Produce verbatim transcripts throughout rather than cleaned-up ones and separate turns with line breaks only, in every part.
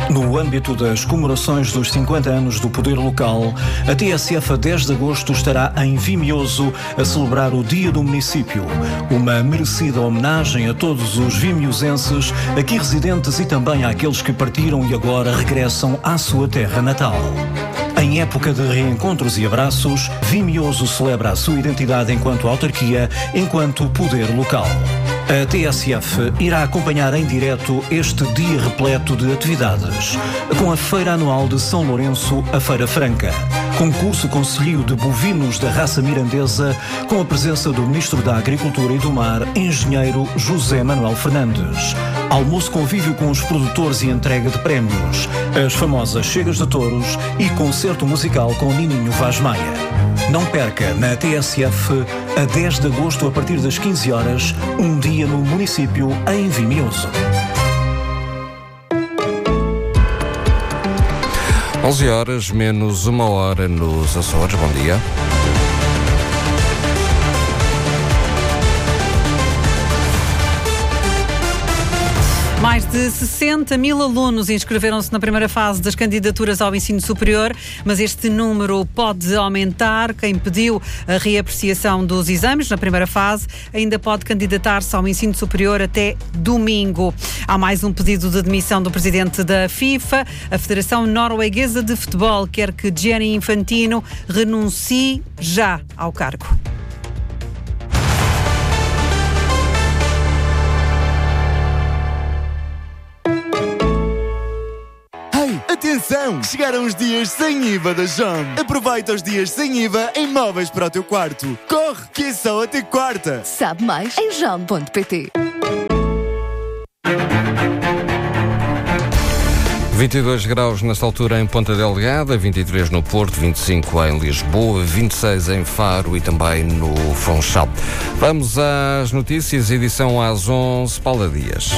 No âmbito das comemorações dos cinquenta anos do Poder Local, a T S F a dez de agosto estará em Vimioso a celebrar o Dia do Município. Uma merecida homenagem a todos os vimiosenses, aqui residentes e também àqueles que partiram e agora regressam à sua terra natal. Em época de reencontros e abraços, Vimioso celebra a sua identidade enquanto autarquia, enquanto poder local. A T S F irá acompanhar em direto este dia repleto de atividades, com a Feira Anual de São Lourenço, a Feira Franca, concurso Conselhio de Bovinos da Raça Mirandesa, com a presença do Ministro da Agricultura e do Mar, Engenheiro José Manuel Fernandes, almoço convívio com os produtores e entrega de prémios, as famosas chegas de touros e concerto musical com Nininho Vaz Maia. Não perca na T S F, a dez de agosto, a partir das quinze horas, um dia no município em Vimioso.
onze horas menos uma hora nos Açores. Bom dia.
Mais de sessenta mil alunos inscreveram-se na primeira fase das candidaturas ao ensino superior, mas este número pode aumentar. Quem pediu a reapreciação dos exames na primeira fase ainda pode candidatar-se ao ensino superior até domingo. Há mais um pedido de demissão do presidente da FIFA. A Federação Norueguesa de Futebol quer que Gianni Infantino renuncie já ao cargo.
Atenção! Chegaram os dias sem I V A da Jom. Aproveita os dias sem I V A em móveis para o teu quarto. Corre, que é só até quarta.
Sabe mais em jom ponto pt.
vinte e dois graus nesta altura em Ponta Delgada, vinte e três no Porto, vinte e cinco em Lisboa, vinte e seis em Faro e também no Funchal. Vamos às notícias, edição às onze, Paula Dias.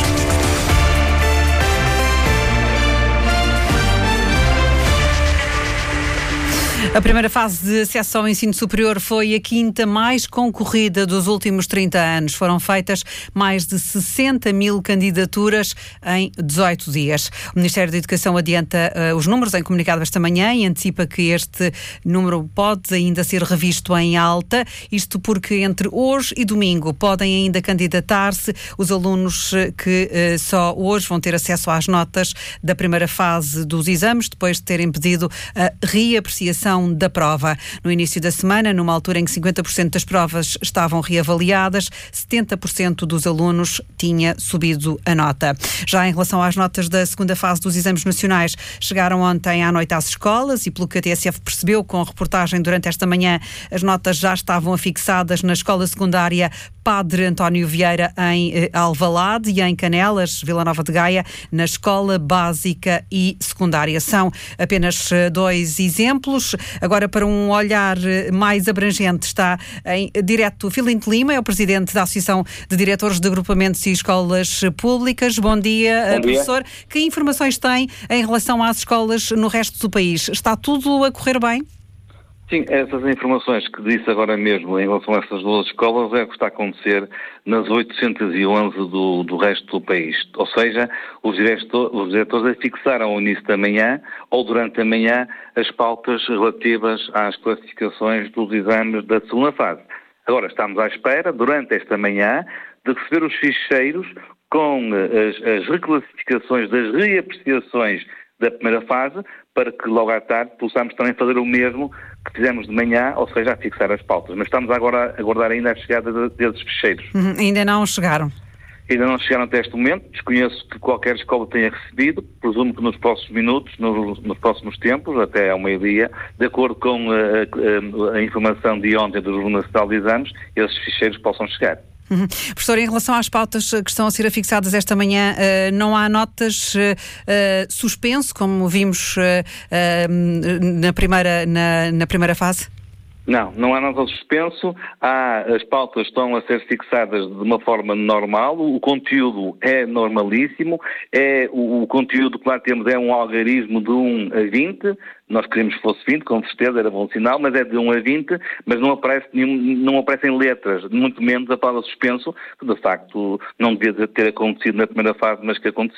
A primeira fase de acesso ao ensino superior foi a quinta mais concorrida dos últimos trinta anos. Foram feitas mais de sessenta mil candidaturas em dezoito dias. O Ministério da Educação adianta uh, os números em comunicado esta manhã e antecipa que este número pode ainda ser revisto em alta. Isto porque entre hoje e domingo podem ainda candidatar-se os alunos que uh, só hoje vão ter acesso às notas da primeira fase dos exames, depois de terem pedido a reapreciação da prova. No início da semana, numa altura em que cinquenta por cento das provas estavam reavaliadas, setenta por cento dos alunos tinha subido a nota. Já em relação às notas da segunda fase dos exames nacionais, chegaram ontem à noite às escolas e, pelo que a T S F percebeu com reportagem durante esta manhã, as notas já estavam afixadas na escola secundária Padre António Vieira em eh, Alvalade e em Canelas, Vila Nova de Gaia, na escola básica e secundária. São apenas eh, dois exemplos. Agora, para um olhar mais abrangente, está em direto Filinto Lima, é o presidente da Associação de Diretores de Agrupamentos e Escolas Públicas. Bom dia, Bom dia. professor. Que informações tem em relação às escolas no resto do país? Está tudo a correr bem?
Sim, essas informações que disse agora mesmo em relação a essas duas escolas é o que está a acontecer nas oitocentas e onze do, do resto do país. Ou seja, os, diretor, os diretores fixaram ao início da manhã ou durante a manhã as pautas relativas às classificações dos exames da segunda fase. Agora estamos à espera, durante esta manhã, de receber os ficheiros com as, as reclassificações das reapreciações da primeira fase, para que logo à tarde possamos também fazer o mesmo que fizemos de manhã, ou seja, a fixar as pautas. Mas estamos agora a aguardar ainda a chegada desses ficheiros.
Uhum, ainda não chegaram?
Ainda não chegaram até este momento. Desconheço que qualquer escola tenha recebido. Presumo que nos próximos minutos, nos, nos próximos tempos, até ao meio-dia, de acordo com a, a, a informação de ontem do Jornal Nacional de Exames, esses ficheiros possam chegar.
Uhum. Professor, em relação às pautas que estão a ser afixadas esta manhã, uh, não há notas uh, suspenso, como vimos uh, uh, na, primeira, na, na primeira fase?
Não, não há nada suspenso. Há, as pautas estão a ser fixadas de uma forma normal, o conteúdo é normalíssimo, é, o, o conteúdo que lá temos é um algarismo de um a vinte, nós queríamos que fosse vinte, com certeza, era bom sinal, mas é de um a vinte, mas não, aparece nenhum, não aparecem letras, muito menos a palavra suspenso, que de facto não devia ter acontecido na primeira fase, mas que aconteceu.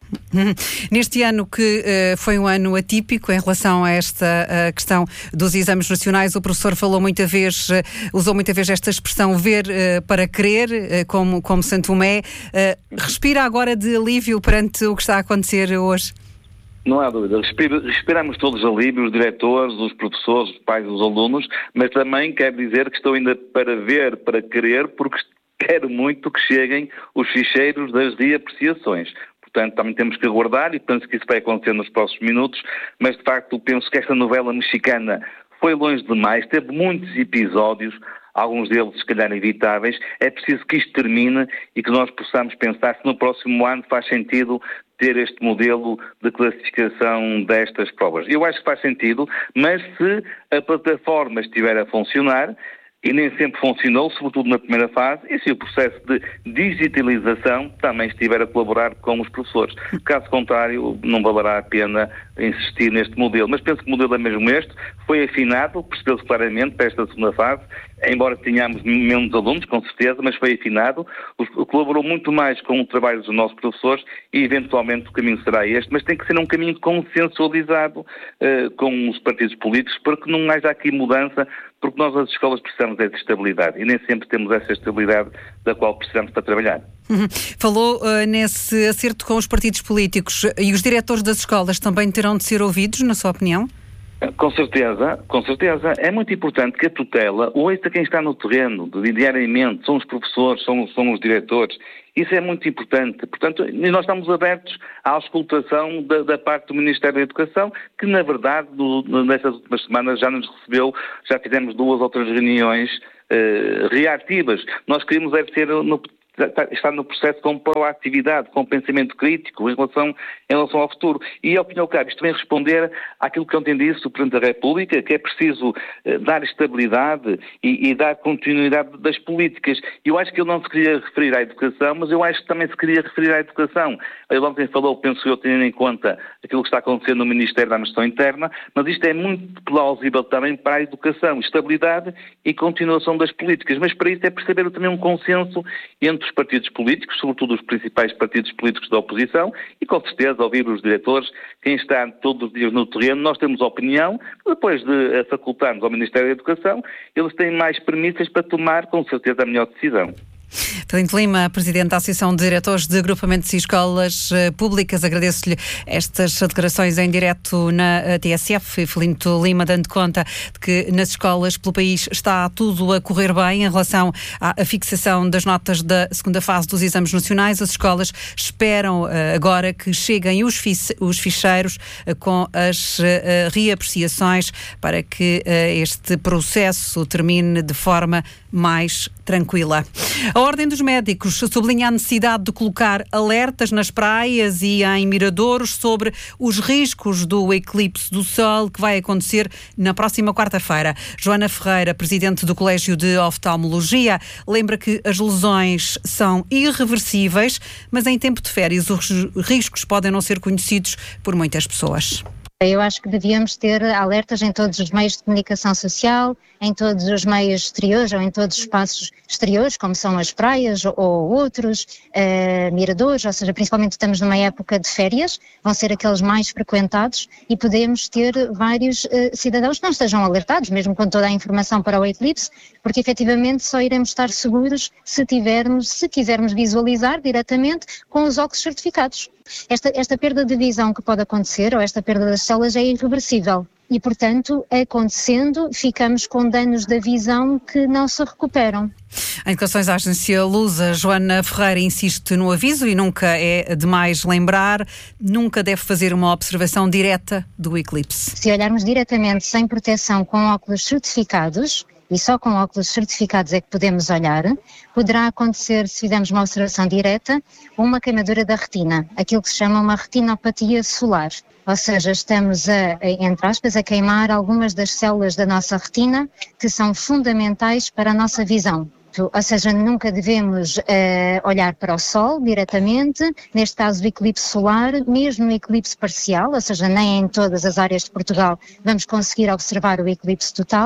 Neste ano que uh, foi um ano atípico em relação a esta uh, questão dos exames nacionais, o professor falou muita vez, uh, usou muita vez esta expressão ver uh, para crer, uh, como, como Santo Tomé. Uh, respira agora de alívio perante o que está a acontecer hoje?
Não há dúvida. Respira, respiramos todos alívio, os diretores, os professores, os pais, os alunos, mas também quer dizer que estou ainda para ver, para querer, porque quero muito que cheguem os ficheiros das reapreciações. Portanto, também temos que aguardar e penso que isso vai acontecer nos próximos minutos, mas de facto penso que esta novela mexicana foi longe demais, teve muitos episódios, alguns deles se calhar evitáveis. É preciso que isto termine e que nós possamos pensar se no próximo ano faz sentido ter este modelo de classificação destas provas. Eu acho que faz sentido, mas se a plataforma estiver a funcionar, e nem sempre funcionou, sobretudo na primeira fase, e se o processo de digitalização também estiver a colaborar com os professores. Caso contrário, não valerá a pena insistir neste modelo. Mas penso que o modelo é mesmo este, foi afinado, percebeu-se claramente para esta segunda fase, embora tenhamos menos alunos, com certeza, mas foi afinado, colaborou muito mais com o trabalho dos nossos professores e eventualmente o caminho será este, mas tem que ser um caminho consensualizado uh, com os partidos políticos para que não haja aqui mudança, porque nós as escolas precisamos é de estabilidade e nem sempre temos essa estabilidade da qual precisamos para trabalhar.
Uhum. Falou uh, nesse acerto com os partidos políticos e os diretores das escolas também terão de ser ouvidos, na sua opinião?
Com certeza, com certeza. É muito importante que a tutela ouça quem está no terreno, diariamente, são os professores, são, são os diretores. Isso é muito importante. Portanto, nós estamos abertos à auscultação da, da parte do Ministério da Educação, que, na verdade, do, nestas últimas semanas já nos recebeu, já fizemos duas ou três reuniões eh, reativas. Nós queríamos é ter no está no processo com proatividade, com pensamento crítico em relação, em relação ao futuro. E, ao fim e ao cabo, isto vem responder àquilo que ontem disse o Presidente da República, que é preciso eh, dar estabilidade e, e dar continuidade das políticas. E eu acho que ele não se queria referir à educação, mas eu acho que também se queria referir à educação. Ele ontem falou, penso eu, tendo em conta aquilo que está acontecendo no Ministério da Administração Interna, mas isto é muito plausível também para a educação, estabilidade e continuação das políticas. Mas para isso é perceber também um consenso entre os partidos políticos, sobretudo os principais partidos políticos da oposição, e com certeza ouvir os diretores, quem está todos os dias no terreno. Nós temos opinião, depois de facultarmos ao Ministério da Educação, eles têm mais premissas para tomar, com certeza, a melhor decisão.
Filinto Lima, Presidente da Associação de Diretores de Agrupamentos e Escolas Públicas, agradeço-lhe estas declarações em direto na T S F. Filinto Lima dando conta de que nas escolas pelo país está tudo a correr bem em relação à fixação das notas da segunda fase dos exames nacionais. As escolas esperam agora que cheguem os, os ficheiros com as reapreciações para que este processo termine de forma mais tranquila. A Ordem dos Médicos sublinha a necessidade de colocar alertas nas praias e em miradouros sobre os riscos do eclipse do Sol que vai acontecer na próxima quarta-feira. Joana Ferreira, Presidente do Colégio de Oftalmologia, lembra que as lesões são irreversíveis, mas em tempo de férias os riscos podem não ser conhecidos por muitas pessoas.
Eu acho que devíamos ter alertas em todos os meios de comunicação social, em todos os meios exteriores ou em todos os espaços exteriores, como são as praias ou outros, uh, miradores, ou seja, principalmente estamos numa época de férias, vão ser aqueles mais frequentados e podemos ter vários uh, cidadãos que não estejam alertados, mesmo com toda a informação para o eclipse, porque efetivamente só iremos estar seguros se tivermos, se quisermos visualizar diretamente com os óculos certificados. Esta, esta perda de visão que pode acontecer, ou esta perda das células, é irreversível. E, portanto, acontecendo, ficamos com danos da visão que não se recuperam.
Em declarações à agência Lusa, Joana Ferreira insiste no aviso e nunca é demais lembrar, nunca deve fazer uma observação direta do eclipse.
Se olharmos diretamente sem proteção com óculos certificados, e só com óculos certificados é que podemos olhar, poderá acontecer, se fizermos uma observação direta, uma queimadura da retina, aquilo que se chama uma retinopatia solar. Ou seja, estamos, a, entre aspas, a queimar algumas das células da nossa retina que são fundamentais para a nossa visão. Ou seja, nunca devemos uh, olhar para o Sol diretamente, neste caso do eclipse solar, mesmo no eclipse parcial, ou seja, nem em todas as áreas de Portugal vamos conseguir observar o eclipse total,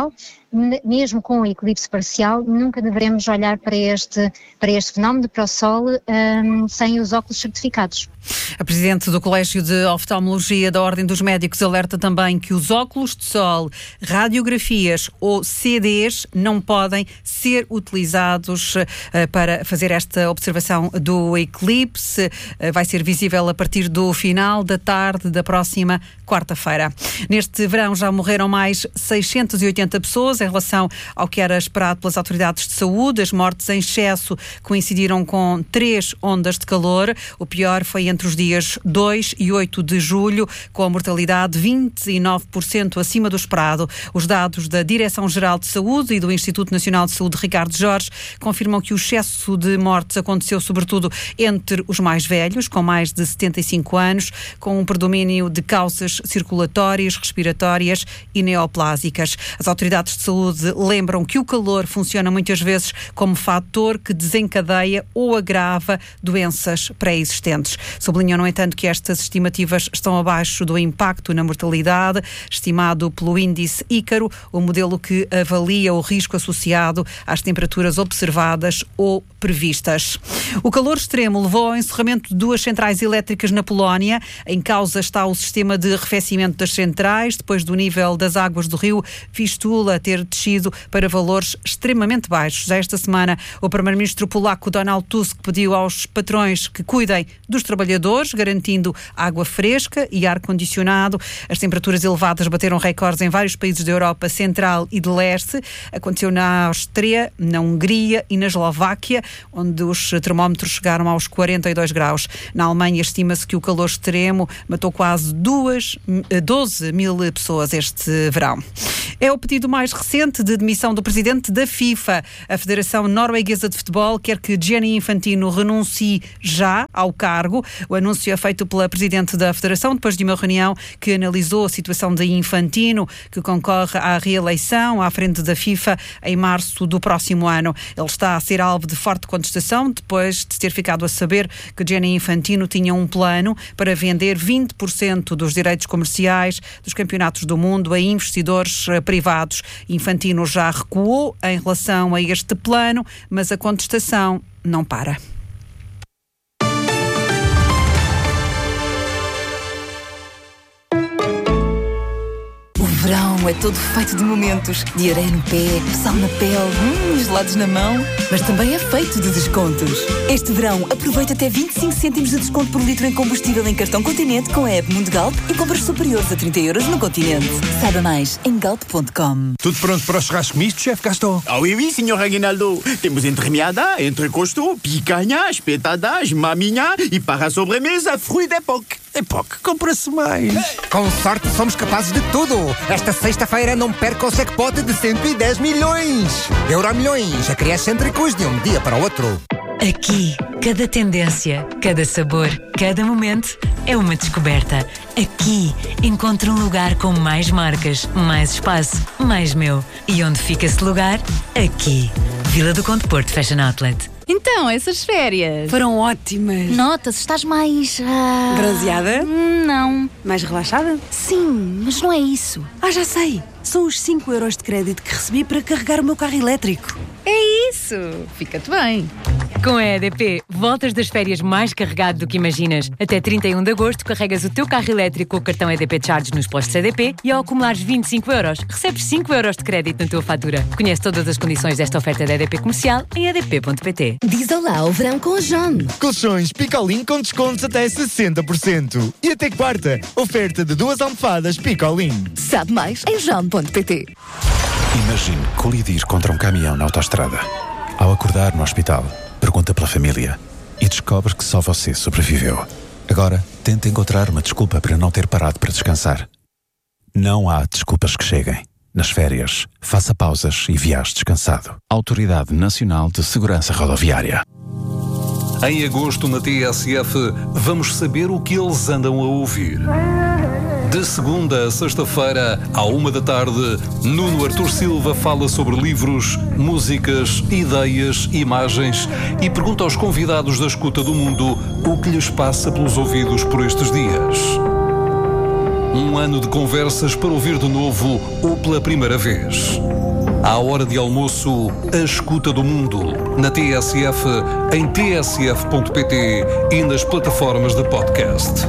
mesmo com o eclipse parcial, nunca devemos olhar para este, para este fenómeno, para o Sol, um, sem os óculos certificados.
A Presidente do Colégio de Oftalmologia da Ordem dos Médicos alerta também que os óculos de sol, radiografias ou C Ds não podem ser utilizados uh, para fazer esta observação do eclipse. Uh, vai ser visível a partir do final da tarde da próxima quarta-feira. Neste verão já morreram mais seiscentas e oitenta pessoas em relação ao que era esperado pelas autoridades de saúde. As mortes em excesso coincidiram com três ondas de calor. O pior foi entre os dias dois e oito de julho, com a mortalidade vinte e nove por cento acima do esperado. Os dados da Direção-Geral de Saúde e do Instituto Nacional de Saúde Ricardo Jorge confirmam que o excesso de mortes aconteceu sobretudo entre os mais velhos, com mais de setenta e cinco anos, com um predomínio de causas circulatórias, respiratórias e neoplásicas. As autoridades de saúde lembram que o calor funciona muitas vezes como fator que desencadeia ou agrava doenças pré-existentes. Sublinham, no entanto, que estas estimativas estão abaixo do impacto na mortalidade, estimado pelo índice Ícaro, o modelo que avalia o risco associado às temperaturas observadas ou previstas. O calor extremo levou ao encerramento de duas centrais elétricas na Polónia. Em causa está o sistema de arrefecimento das centrais, depois do nível das águas do rio Vistula ter descido para valores extremamente baixos. Esta semana, o primeiro-ministro polaco Donald Tusk pediu aos patrões que cuidem dos trabalhadores, garantindo água fresca e ar-condicionado. As temperaturas elevadas bateram recordes em vários países da Europa Central e de Leste. Aconteceu na Áustria, na Hungria e na Eslováquia, onde os termómetros chegaram aos quarenta e dois graus. Na Alemanha estima-se que o calor extremo matou quase doze mil pessoas este verão. É o pedido mais recente de demissão do presidente da FIFA. A Federação Norueguesa de Futebol quer que Gianni Infantino renuncie já ao cargo. O anúncio é feito pela presidente da Federação depois de uma reunião que analisou a situação de Infantino, que concorre à reeleição à frente da FIFA em março do próximo ano. Ele está a ser alvo de forte contestação depois de ter ficado a saber que Gianni Infantino tinha um plano para vender vinte por cento dos direitos comerciais dos campeonatos do mundo a investidores privados. Infantino já recuou em relação a este plano, mas a contestação não para.
O verão é todo feito de momentos, de areia no pé, sal na pele, hum, gelados na mão, mas também é feito de descontos. Este verão, aproveita até vinte e cinco cêntimos de desconto por litro em combustível em cartão Continente com a app Mundo Galp e compras superiores a trinta euros no Continente. Saiba mais em galp ponto com.
Tudo pronto para o churrasco misto, chefe Gaston?
Ah oui, oui, senhor Aguinaldo. Temos entremeada, entrecosto, picanha, espetadas, maminha e para a sobremesa, fruit d'époque.
Époque, compra-se mais. Com sorte somos capazes de tudo. Esta sexta-feira não perca o jackpot de cento e dez milhões. Euromilhões, acresce entre cus de um dia para o outro.
Aqui, cada tendência, cada sabor, cada momento é uma descoberta. Aqui, encontro um lugar com mais marcas, mais espaço, mais meu. E onde fica esse lugar? Aqui. Vila do Conde Porto Fashion Outlet.
Então, essas férias
foram ótimas.
Nota-se, estás mais... Uh...
bronzeada?
Não.
Mais relaxada?
Sim, mas não é isso.
Ah, já sei. São os cinco euros de crédito que recebi para carregar o meu carro elétrico.
É isso. Fica-te bem.
Com a E D P, voltas das férias mais carregado do que imaginas. Até trinta e um de agosto, carregas o teu carro elétrico com o cartão E D P Charge nos postos E D P e ao acumulares vinte e cinco euros, recebes cinco euros de crédito na tua fatura. Conhece todas as condições desta oferta da E D P Comercial em e d p ponto p t.
Diz olá ao verão com o John.
Colchões Picolin com descontos até sessenta por cento. E até quarta, oferta de duas almofadas Picolin.
Sabe mais em john ponto p t.
Imagine colidir contra um caminhão na autoestrada. Ao acordar no hospital, pergunta pela família e descobre que só você sobreviveu. Agora, tenta encontrar uma desculpa para não ter parado para descansar. Não há desculpas que cheguem. Nas férias, faça pausas e viaje descansado. Autoridade Nacional de Segurança Rodoviária.
Em agosto, na T S F, vamos saber o que eles andam a ouvir. De segunda a sexta-feira, à uma da tarde, Nuno Artur Silva fala sobre livros, músicas, ideias, imagens e pergunta aos convidados da escuta do mundo o que lhes passa pelos ouvidos por estes dias. Um ano de conversas para ouvir de novo ou pela primeira vez. À hora de almoço, a escuta do mundo. Na T S F, em t s f ponto p t e nas plataformas de podcast.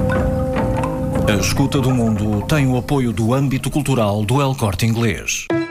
A escuta do mundo tem o apoio do âmbito cultural do El Corte Inglês.